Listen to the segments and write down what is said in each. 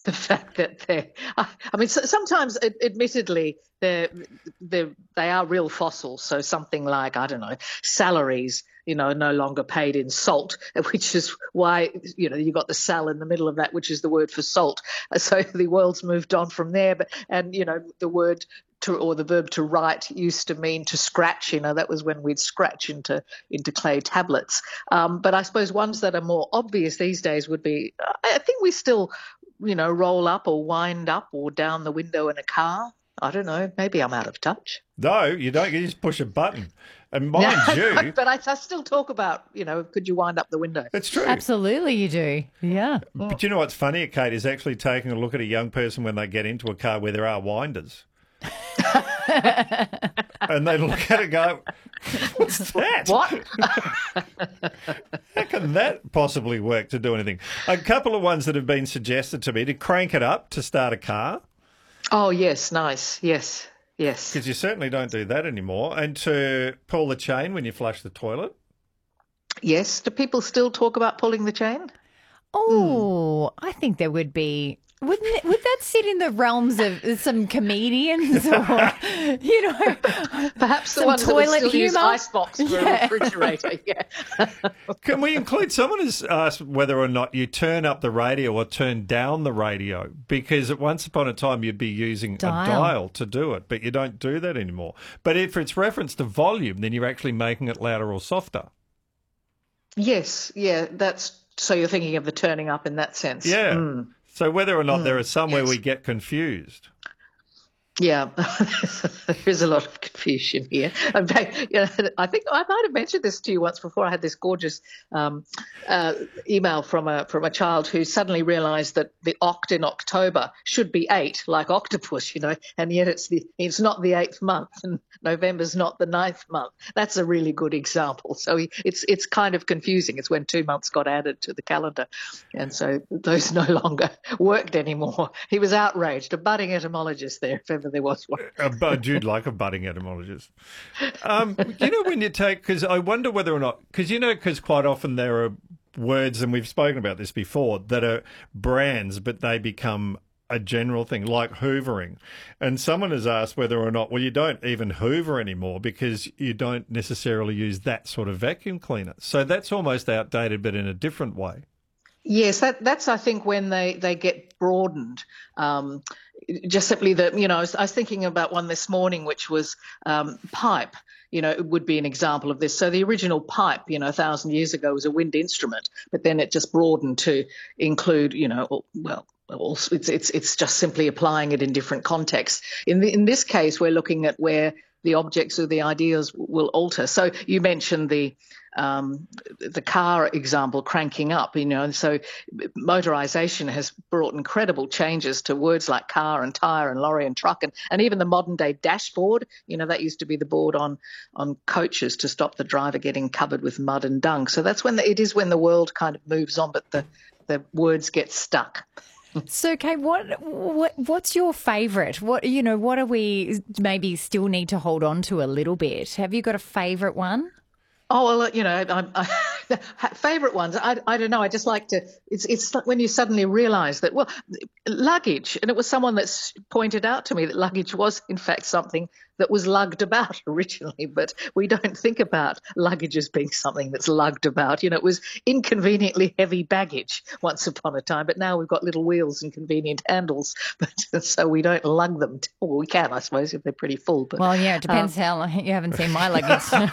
the fact that I mean, sometimes, admittedly, they are real fossils. So something like, I don't know, salaries, are no longer paid in salt, which is why, you got the sal in the middle of that, which is the word for salt. So the world's moved on from there. And the word or the verb to write used to mean to scratch. That was when we'd scratch into clay tablets. But I suppose ones that are more obvious these days would be, I think we still, roll up or wind up or down the window in a car. I don't know. Maybe I'm out of touch. No, you don't. You just push a button. And mind you... But I still talk about, could you wind up the window? It's true. Absolutely you do. Yeah. But you know what's funny, Kate, is actually taking a look at a young person when they get into a car where there are winders. And they look at it and go, what's that? What? How can that possibly work to do anything? A couple of ones that have been suggested to me: to crank it up to start a car. Oh, yes, nice. Yes. Because you certainly don't do that anymore. And to pull the chain when you flush the toilet. Yes. Do people still talk about pulling the chain? Oh, I think there would be. Would that sit in the realms of some comedians or, perhaps the some ones toilet that would still humour? use icebox for a refrigerator? Yeah. Can we include, someone has asked whether or not you turn up the radio or turn down the radio, because at once upon a time you'd be using a dial to do it, but you don't do that anymore. But if it's reference to volume, then you're actually making it louder or softer. Yes, yeah, so you're thinking of the turning up in that sense. Yeah. So whether or not there is somewhere we get confused. Yeah, there is a lot of confusion here. In fact, I think I might have mentioned this to you once before. I had this gorgeous email from a child who suddenly realised that the oct in October should be 8, like octopus, and yet it's not the 8th month, and November's not the 9th month. That's a really good example. So it's kind of confusing. It's when 2 months got added to the calendar, and so those no longer worked anymore. He was outraged. A budding etymologist there, if ever there was one. Jude, like a budding etymologist. When you take, because I wonder whether or not, because quite often there are words, and we've spoken about this before, that are brands, but they become a general thing, like hoovering. And someone has asked whether or not, well, you don't even hoover anymore because you don't necessarily use that sort of vacuum cleaner. So that's almost outdated, but in a different way. Yes, that's I think when they get broadened. Just simply that, I was thinking about one this morning, which was pipe. It would be an example of this. So the original pipe, 1,000 years ago, was a wind instrument, but then it just broadened to include, it's just simply applying it in different contexts. In this case, we're looking at where the objects or the ideas will alter. So you mentioned the car example, cranking up, and so motorization has brought incredible changes to words like car and tire and lorry and truck and even the modern day dashboard. That used to be the board on coaches to stop the driver getting covered with mud and dung. So that's when it is when the world kind of moves on, but the words get stuck. So, Kate, what's your favourite? What do we maybe still need to hold on to a little bit? Have you got a favourite one? Oh, well, favourite ones. I don't know. I just like to. It's when you suddenly realise that, well, luggage, and it was someone that's pointed out to me that luggage was in fact something that was lugged about originally, but we don't think about luggage as being something that's lugged about. It was inconveniently heavy baggage once upon a time, but now we've got little wheels and convenient handles, but so we don't lug them. Well, we can, I suppose, if they're pretty full. But, well, yeah, it depends how you haven't seen my luggage.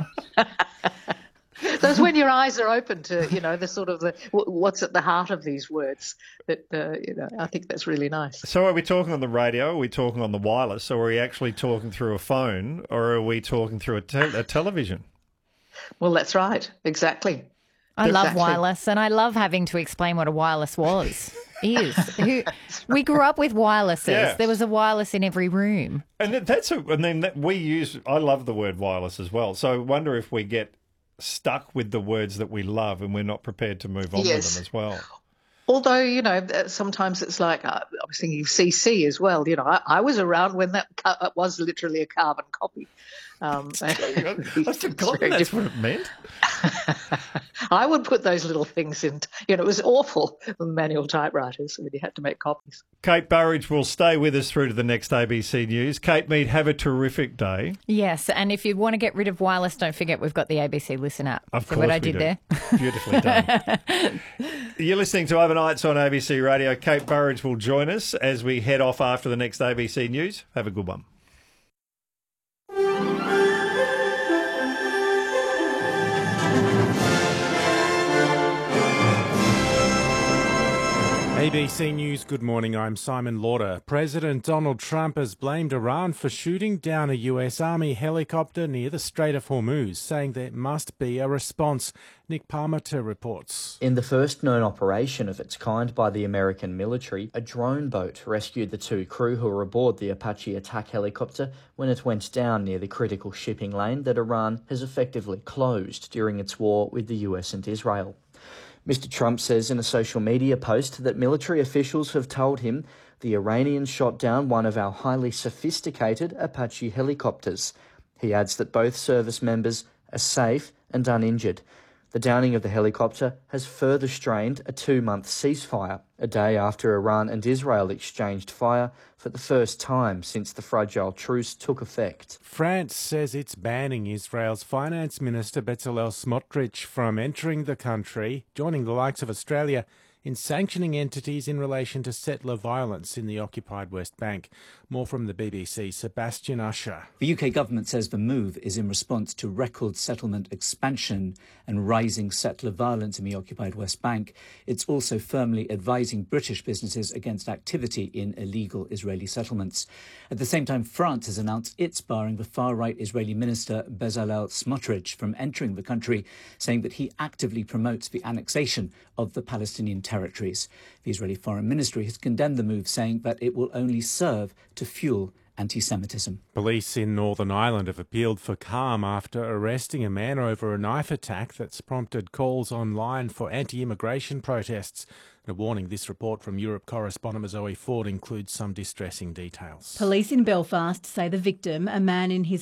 That's when your eyes are open to, the sort of what's at the heart of these words. That I think that's really nice. So, are we talking on the radio? Are we talking on the wireless? Or are we actually talking through a phone? Or are we talking through a television? Well, that's right. Exactly. I love wireless, and I love having to explain what a wireless is. We grew up with wirelesses. Yeah. There was a wireless in every room. And I love the word wireless as well. So I wonder if we get stuck with the words that we love and we're not prepared to move on with them as well. Although, sometimes it's like, I was thinking of CC as well. I was around when that was literally a carbon copy. I've forgotten that's what it meant. I would put those little things in. It was awful with manual typewriters when you had to make copies. Kate Burridge will stay with us through to the next ABC News. Kate Mead, have a terrific day. Yes, and if you want to get rid of wireless, don't forget we've got the ABC Listen app. Of course, see what I did there? Beautifully done. You're listening to Overnights on ABC Radio. Kate Burridge will join us as we head off after the next ABC News. Have a good one. ABC News, good morning. I'm Simon Lauder. President Donald Trump has blamed Iran for shooting down a US Army helicopter near the Strait of Hormuz, saying there must be a response. Nick Parmenter reports. In the first known operation of its kind by the American military, a drone boat rescued the two crew who were aboard the Apache attack helicopter when it went down near the critical shipping lane that Iran has effectively closed during its war with the US and Israel. Mr. Trump says in a social media post that military officials have told him the Iranians shot down one of our highly sophisticated Apache helicopters. He adds that both service members are safe and uninjured. The downing of the helicopter has further strained a 2-month ceasefire, a day after Iran and Israel exchanged fire for the first time since the fragile truce took effect. France says it's banning Israel's finance minister Bezalel Smotrich from entering the country, joining the likes of Australia in sanctioning entities in relation to settler violence in the occupied West Bank. More from the BBC's Sebastian Usher. The UK government says the move is in response to record settlement expansion and rising settler violence in the occupied West Bank. It's also firmly advising British businesses against activity in illegal Israeli settlements. At the same time, France has announced it's barring the far-right Israeli minister Bezalel Smotrich from entering the country, saying that he actively promotes the annexation of the Palestinian territories. The Israeli Foreign Ministry has condemned the move, saying that it will only serve to fuel anti-Semitism. Police in Northern Ireland have appealed for calm after arresting a man over a knife attack that's prompted calls online for anti-immigration protests. A warning, this report from Europe correspondent Zoe Ford includes some distressing details. Police in Belfast say the victim, a man in his